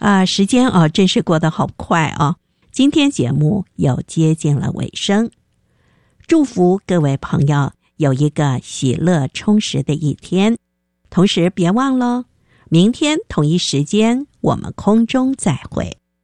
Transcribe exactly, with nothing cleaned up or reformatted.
啊，时间啊，真是过得好快啊！今天节目又接近了尾声，祝福各位朋友有一个喜乐充实的一天。同时别忘了，明天同一时间我们空中再会。